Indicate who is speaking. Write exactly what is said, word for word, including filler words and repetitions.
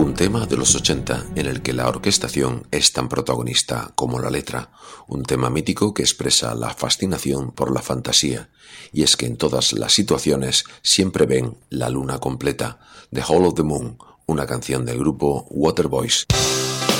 Speaker 1: Un tema de los ochenta en el que la orquestación es tan protagonista como la letra, un tema mítico que expresa la fascinación por la fantasía, y es que en todas las situaciones siempre ven la luna completa, The Hall of the Moon, una canción del grupo Waterboys.